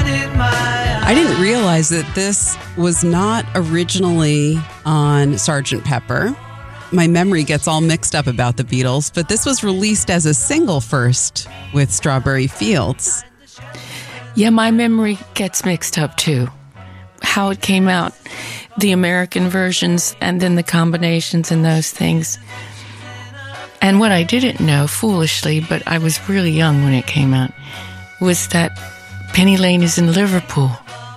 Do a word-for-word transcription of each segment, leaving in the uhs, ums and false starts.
I didn't realize that this was not originally on Sergeant Pepper. My memory gets all mixed up about the Beatles, but this was released as a single first with Strawberry Fields. Yeah, my memory gets mixed up too. How it came out, the American versions, and then the combinations and those things. And what I didn't know, foolishly, but I was really young when it came out, was that Penny Lane is in Liverpool.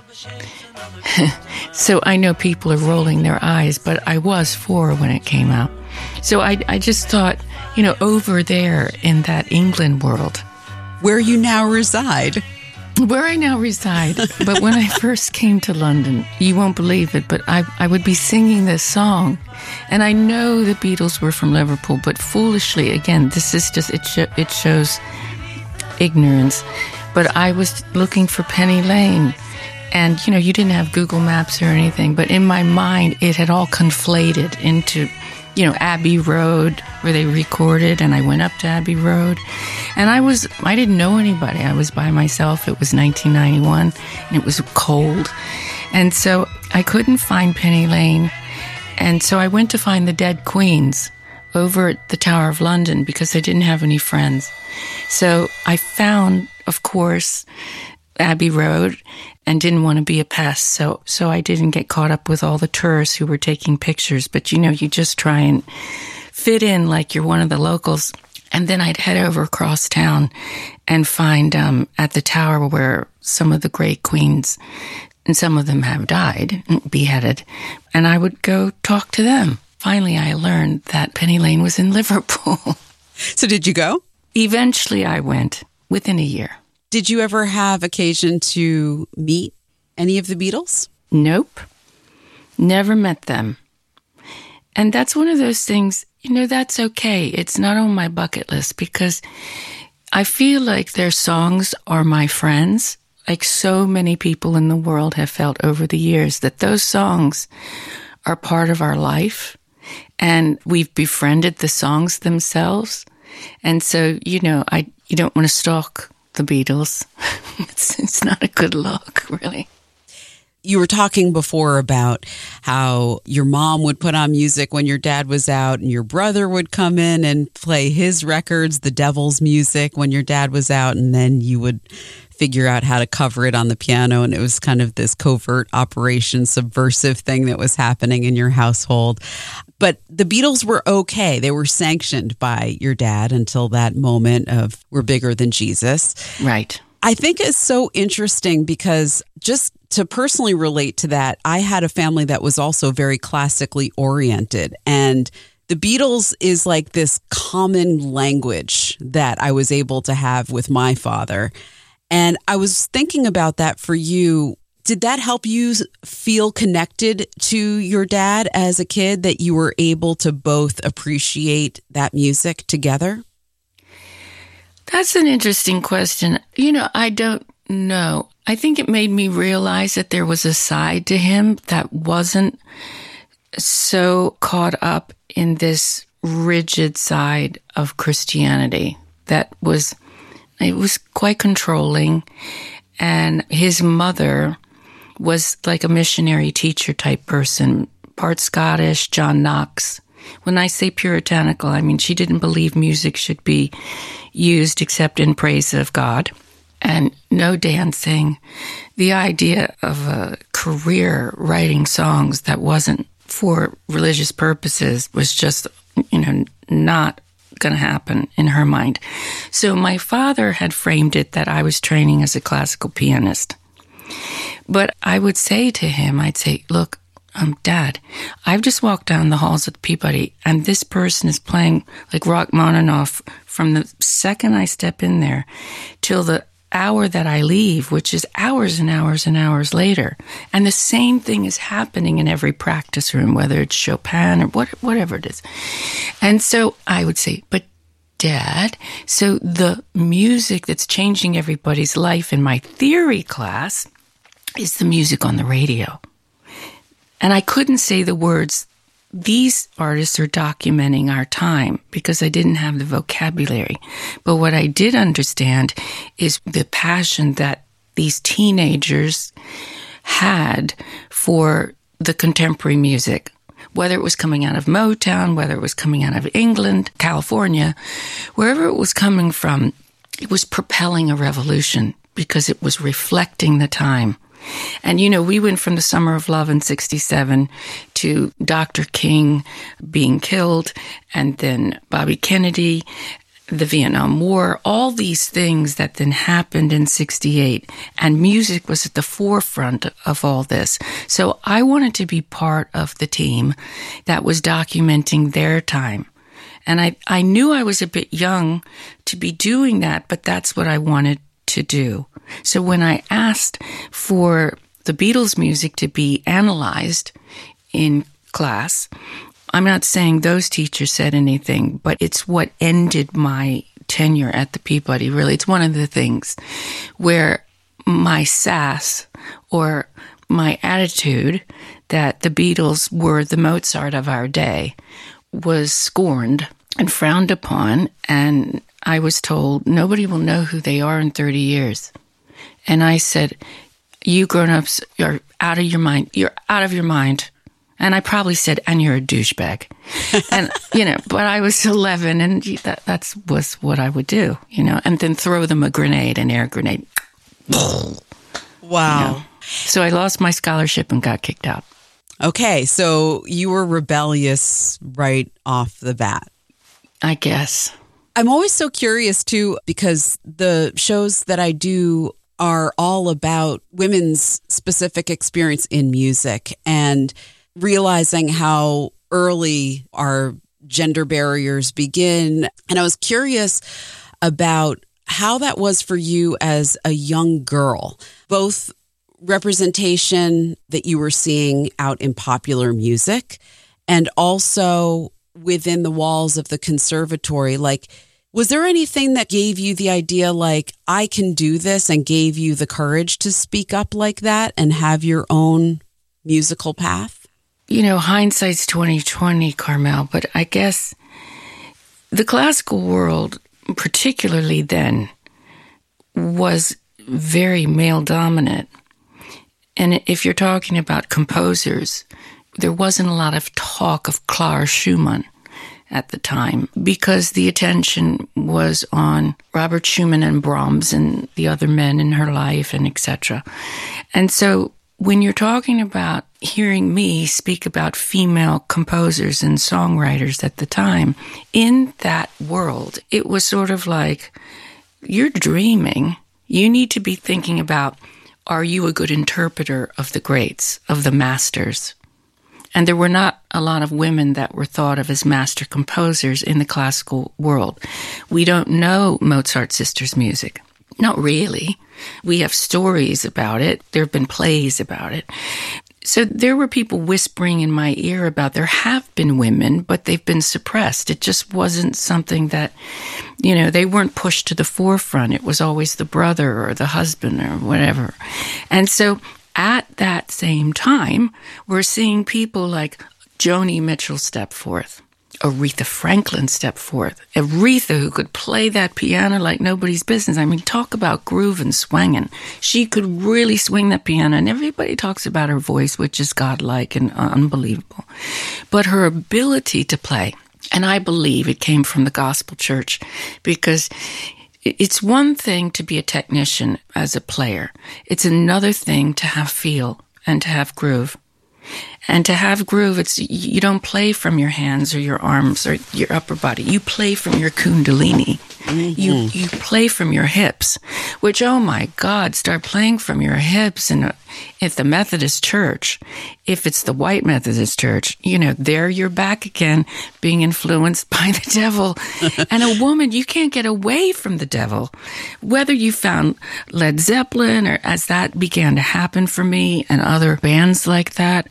So I know people are rolling their eyes, but I was four when it came out. So I, I just thought, you know, over there in that England world. Where you now reside. Where I now reside. But when I first came to London, you won't believe it, but I, I would be singing this song. And I know the Beatles were from Liverpool, but foolishly, again, this is just, it, sh- it shows ignorance. But I was looking for Penny Lane. And, you know, you didn't have Google Maps or anything, but in my mind, it had all conflated into, you know, Abbey Road, where they recorded, and I went up to Abbey Road. And I was, I didn't know anybody. I was by myself. It was nineteen ninety-one, and it was cold. And so I couldn't find Penny Lane. And so I went to find the Dead Queens over at the Tower of London because I didn't have any friends. So I found, of course, Abbey Road, and didn't want to be a pest, so so I didn't get caught up with all the tourists who were taking pictures. But, you know, you just try and fit in like you're one of the locals. And then I'd head over across town and find um, at the tower where some of the great queens, and some of them have died, beheaded, and I would go talk to them. Finally, I learned that Penny Lane was in Liverpool. So did you go? Eventually, I went within a year. Did you ever have occasion to meet any of the Beatles? Nope. Never met them. And that's one of those things, you know, that's okay. It's not on my bucket list because I feel like their songs are my friends. Like so many people in the world have felt over the years that those songs are part of our life. And we've befriended the songs themselves. And so, you know, I you don't want to stalk the Beatles. it's, it's not a good look, really. You were talking before about how your mom would put on music when your dad was out, and your brother would come in and play his records, the Devil's music, when your dad was out, and then you would figure out how to cover it on the piano. And it was kind of this covert operation, subversive thing that was happening in your household. But the Beatles were okay. They were sanctioned by your dad until that moment of "We're bigger than Jesus." Right. I think it's so interesting because just to personally relate to that, I had a family that was also very classically oriented. And the Beatles is like this common language that I was able to have with my father. And I was thinking about that for you. Did that help you feel connected to your dad as a kid, that you were able to both appreciate that music together? That's an interesting question. You know, I don't know. I think it made me realize that there was a side to him that wasn't so caught up in this rigid side of Christianity. That was, it was quite controlling. And his mother was like a missionary teacher type person, part Scottish, John Knox. When I say puritanical, I mean she didn't believe music should be used except in praise of God, and no dancing. The idea of a career writing songs that wasn't for religious purposes was just, you know, not going to happen in her mind. So my father had framed it that I was training as a classical pianist. But I would say to him, I'd say, look, um, Dad, I've just walked down the halls at Peabody, and this person is playing like Rachmaninoff from the second I step in there till the hour that I leave, which is hours and hours and hours later. And the same thing is happening in every practice room, whether it's Chopin or what, whatever it is. And so I would say, but Dad, so the music that's changing everybody's life in my theory class is the music on the radio. And I couldn't say the words, these artists are documenting our time, because I didn't have the vocabulary. But what I did understand is the passion that these teenagers had for the contemporary music, whether it was coming out of Motown, whether it was coming out of England, California, wherever it was coming from, it was propelling a revolution because it was reflecting the time. And, you know, we went from the Summer of Love in sixty-seven to Doctor King being killed, and then Bobby Kennedy, the Vietnam War, all these things that then happened in sixty-eight. And music was at the forefront of all this. So I wanted to be part of the team that was documenting their time. And I, I knew I was a bit young to be doing that, but that's what I wanted to do. So when I asked for the Beatles music to be analyzed in class, I'm not saying those teachers said anything, but it's what ended my tenure at the Peabody, really. It's one of the things where my sass or my attitude that the Beatles were the Mozart of our day was scorned and frowned upon, and I was told nobody will know who they are in thirty years. And I said, you grown-ups are out of your mind. You're out of your mind. And I probably said, and you're a douchebag. And, you know, but I was eleven, and that that's, was what I would do, you know, and then throw them a grenade, an air grenade. Wow. You know? So I lost my scholarship and got kicked out. Okay, so you were rebellious right off the bat. I guess. I'm always so curious, too, because the shows that I do are all about women's specific experience in music and realizing how early our gender barriers begin. And I was curious about how that was for you as a young girl, both representation that you were seeing out in popular music and also within the walls of the conservatory. Like, was there anything that gave you the idea, like, I can do this, and gave you the courage to speak up like that and have your own musical path? You know, hindsight's twenty twenty, Carmel, but I guess the classical world, particularly then, was very male dominant. And if you're talking about composers, there wasn't a lot of talk of Clara Schumann at the time because the attention was on Robert Schumann and Brahms and the other men in her life and et cetera. And so when you're talking about hearing me speak about female composers and songwriters at the time, in that world, it was sort of like, you're dreaming. You need to be thinking about, are you a good interpreter of the greats, of the masters? And there were not a lot of women that were thought of as master composers in the classical world. We don't know Mozart's sister's music. Not really. We have stories about it. There have been plays about it. So there were people whispering in my ear about there have been women, but they've been suppressed. It just wasn't something that, you know, they weren't pushed to the forefront. It was always the brother or the husband or whatever. And so at that same time, we're seeing people like Joni Mitchell step forth, Aretha Franklin step forth, Aretha, who could play that piano like nobody's business. I mean, talk about groove and swinging. She could really swing that piano, and everybody talks about her voice, which is godlike and unbelievable. But her ability to play, and I believe it came from the gospel church, because it's one thing to be a technician as a player. It's another thing to have feel and to have groove. And to have groove, it's you don't play from your hands or your arms or your upper body. You play from your kundalini. Mm-hmm. You you play from your hips, which, oh my God, start playing from your hips. And if the Methodist Church, if it's the white Methodist Church, you know, there you're back again, being influenced by the devil. And a woman, you can't get away from the devil. Whether you found Led Zeppelin, or as that began to happen for me and other bands like that,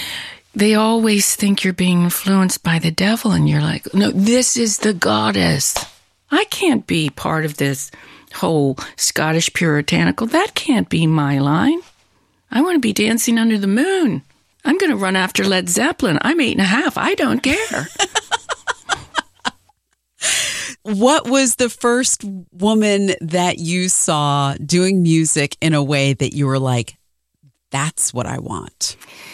they always think you're being influenced by the devil. And you're like, no, this is the goddess. I can't be part of this whole Scottish puritanical. That can't be my line. I want to be dancing under the moon. I'm going to run after Led Zeppelin. I'm eight and a half. I don't care. what was the first woman that you saw doing music in a way that you were like, that's what I want?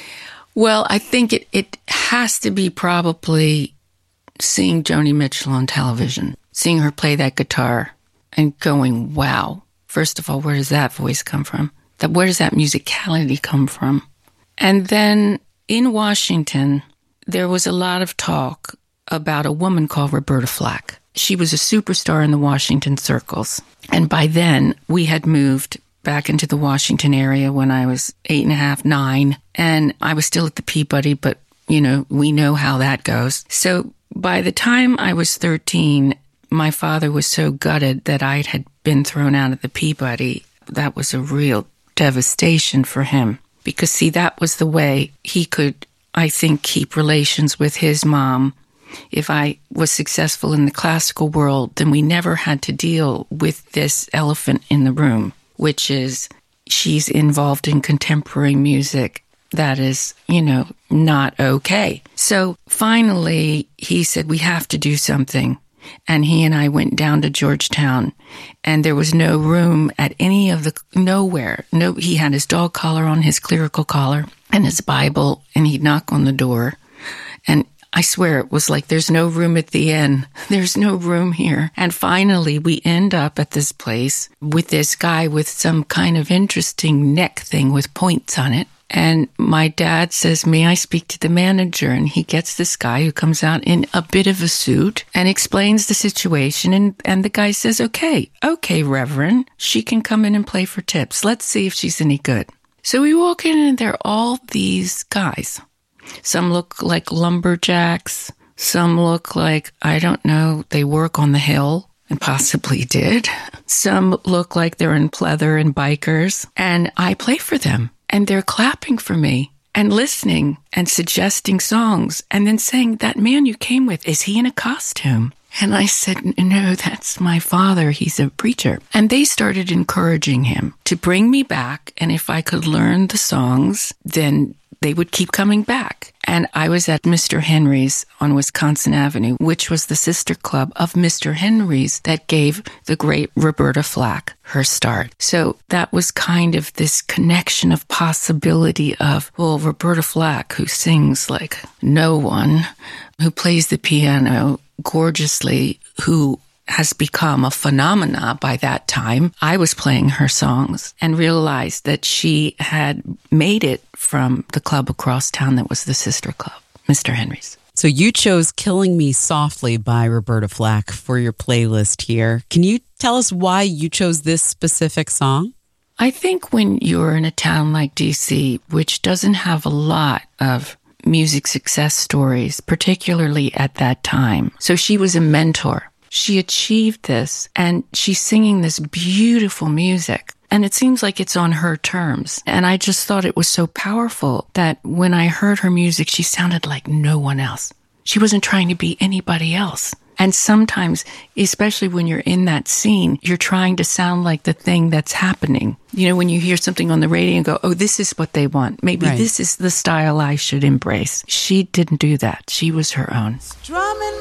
Well, I think it, it has to be probably seeing Joni Mitchell on television, seeing her play that guitar and going, wow. First of all, where does that voice come from? That where does that musicality come from? And then in Washington, there was a lot of talk about a woman called Roberta Flack. She was a superstar in the Washington circles. And by then, we had moved back into the Washington area when I was eight and a half, nine. And I was still at the Peabody, but, you know, we know how that goes. So by the time I was thirteen, my father was so gutted that I had been thrown out of the Peabody. That was a real devastation for him. Because, see, that was the way he could, I think, keep relations with his mom. If I was successful in the classical world, then we never had to deal with this elephant in the room, which is she's involved in contemporary music that is, you know, not okay. So finally, he said, we have to do something. And he and I went down to Georgetown, and there was no room at any of the, nowhere. No, he had his dog collar on, his clerical collar, and his Bible, and he'd knock on the door. And I swear it was like, there's no room at the inn. There's no room here. And finally, we end up at this place with this guy with some kind of interesting neck thing with points on it. And my dad says, may I speak to the manager? And he gets this guy who comes out in a bit of a suit and explains the situation. And, and the guy says, okay, okay, Reverend, she can come in and play for tips. Let's see if she's any good. So we walk in and there are all these guys. Some look like lumberjacks. Some look like, I don't know, they work on the Hill and possibly did. Some look like they're in pleather and bikers. And I play for them. And they're clapping for me and listening and suggesting songs and then saying, that man you came with, is he in a costume? And I said, no, that's my father. He's a preacher. And they started encouraging him to bring me back. And if I could learn the songs, then they would keep coming back. And I was at Mister Henry's on Wisconsin Avenue, which was the sister club of Mister Henry's that gave the great Roberta Flack her start. So that was kind of this connection of possibility of, well, Roberta Flack, who sings like no one, who plays the piano gorgeously, who has become a phenomena by that time. I was playing her songs and realized that she had made it from the club across town that was the sister club, Mister Henry's. So you chose Killing Me Softly by Roberta Flack for your playlist here. Can you tell us why you chose this specific song? I think when you're in a town like D C, which doesn't have a lot of music success stories, particularly at that time. So she was a mentor. She achieved this, and she's singing this beautiful music. And it seems like it's on her terms. And I just thought it was so powerful that when I heard her music, she sounded like no one else. She wasn't trying to be anybody else. And sometimes, especially when you're in that scene, you're trying to sound like the thing that's happening. You know, when you hear something on the radio and go, oh, this is what they want. Maybe right. This is the style I should embrace. She didn't do that. She was her own. Strumming